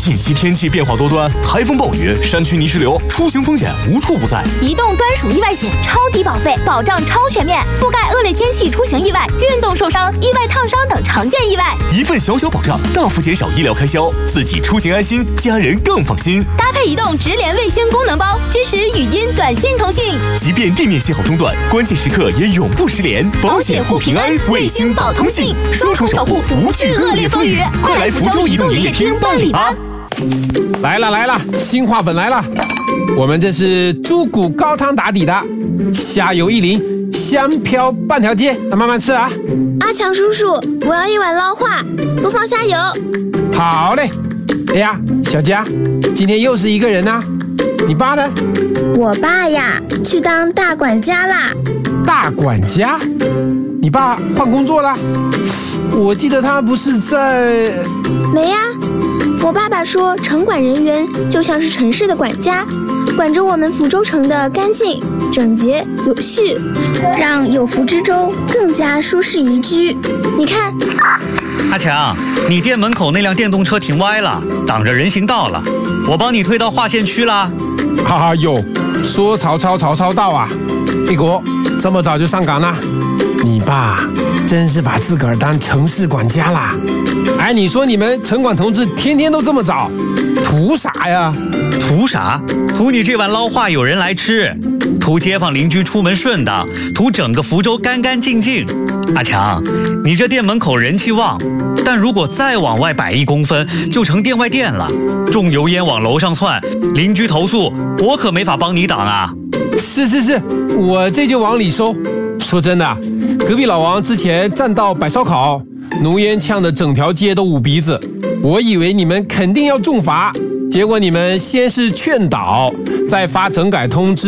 近期天气变化多端，台风、暴雨、山区泥石流，出行风险无处不在。 移动专属意外险，超低保费，保障超全面，覆盖恶劣天气出行意外、运动受伤、意外烫伤等常见意外。 一份小小保障，大幅减少医疗开销，自己出行安心，家人更放心。 搭配移动直连卫星功能包，支持语音、短信通信， 即便地面信号中断，关键时刻也永不失联。 保险护平安，卫星保通信，双重守护，不惧恶劣风雨。快来福州移动营业厅办理吧！ 来了，新话粉来了。我们这是猪骨高汤打底的，虾油1淋，香飘半条街，慢慢吃啊。 阿强叔叔，我要1碗捞化，不放虾油。 好嘞。哎呀，小佳，今天又是一个人啊？你爸呢？ 我爸呀，去当大管家啦。 大管家？你爸换工作了？我记得他不是在…… 没呀，我爸爸说城管人员就像是城市的管家，管着我们福州城的干净、整洁、有序，让有福之州更加舒适宜居。你看， 阿强，你店门口那辆电动车停歪了，挡着人行道了，我帮你推到划线区啦。 哈哈哟，说曹操到啊！一国这么早就上岗了，你爸真是把自个儿当城市管家啦！哎，你说你们城管同志天天都这么早，图啥呀？ 图啥？图你这碗捞化有人来吃，图街坊邻居出门顺当，图整个福州干干净净。阿强，你这店门口人气旺，但如果再往外摆1公分，就成店外店了，重油烟往楼上窜，邻居投诉，我可没法帮你挡啊。 是，我这就往里收。说真的，隔壁老王之前占道摆烧烤，浓烟呛得整条街都捂鼻子，我以为你们肯定要重罚，结果你们先是劝导，再发整改通知。